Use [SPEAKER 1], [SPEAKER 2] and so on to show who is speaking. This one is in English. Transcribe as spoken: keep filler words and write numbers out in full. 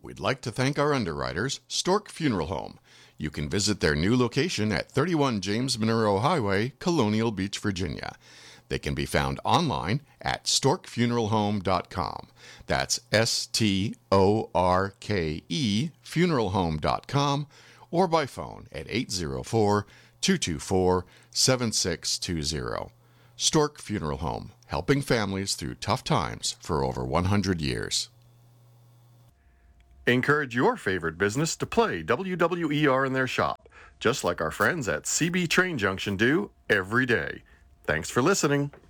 [SPEAKER 1] we'd like to thank our underwriters, Stork Funeral Home. You can visit their new location at thirty-one James Monroe Highway, Colonial Beach, Virginia. They can be found online at stork funeral home dot com. That's S T O R K E funeral home dot com, or by phone at eight zero four, two two four, seven six two zero. Stork Funeral Home, helping families through tough times for over one hundred years. Encourage your favorite business to play W W E R in their shop, just like our friends at C B Train Junction do every day. Thanks for listening.